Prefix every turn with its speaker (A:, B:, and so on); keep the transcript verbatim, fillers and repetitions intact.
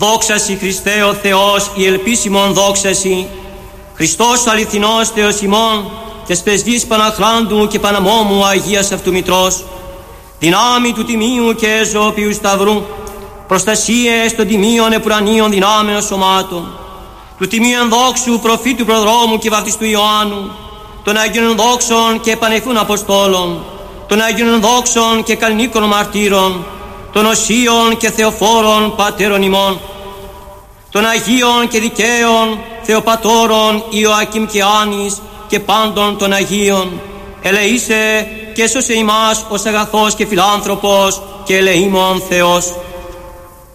A: Δόξασι Χριστέ ο Θεός, η ελπίσιμον δόξασι. Χριστός ο αληθινός Θεός ημών, και σπεσδής Παναχράντου και Παναμόμου Αγίας Αυτού Μητρός, δυνάμει του τιμίου και ζωοποιού σταυρού, προστασίες των τιμίων επουρανίων δυνάμεων σωμάτων, του τιμίου ενδόξου προφήτου προδρόμου και βαπτιστού Ιωάννου, των Αγίων δόξων και επανεφούν Αποστόλων, των Αγίων δόξων και καλνίκων μαρτύρων, των οσίων και θεοφόρων πατέρων ημών, των Αγίων και δικαίων Θεοπατώρων Ιωακήμ και Άνης και πάντων των Αγίων, ελεήσε και σώσε ημάς ως αγαθός και φιλάνθρωπος και ελεήμων Θεός.